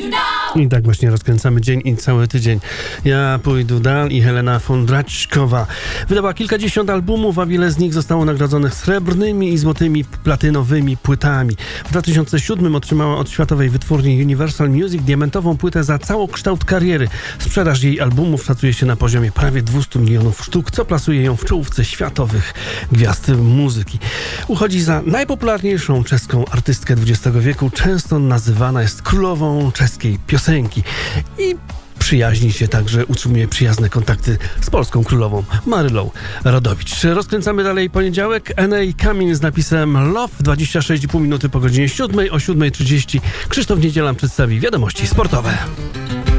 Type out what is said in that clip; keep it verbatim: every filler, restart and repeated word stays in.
I tak właśnie rozkręcamy dzień i cały tydzień. Ja pójdę dal i Helena Fondraćkowa. Wydała kilkadziesiąt albumów, a wiele z nich zostało nagrodzonych srebrnymi i złotymi, platynowymi płytami. W dwa tysiące siódmym otrzymała od światowej wytwórni Universal Music diamentową płytę za całokształt kariery. Sprzedaż jej albumów szacuje się na poziomie prawie dwieście milionów sztuk, co plasuje ją w czołówce światowych gwiazd muzyki. Uchodzi za najpopularniejszą czeską artystkę dwudziestego wieku. Często nazywana jest królową czeskiej piosenki i przyjaźni się także, utrzymuje przyjazne kontakty z polską królową Marylą Rodowicz. Rozkręcamy dalej poniedziałek. N A Kamień z napisem Love, dwadzieścia sześć i pół minuty po godzinie siódmej. O siódmej trzydzieści Krzysztof Niedzielan przedstawi wiadomości sportowe.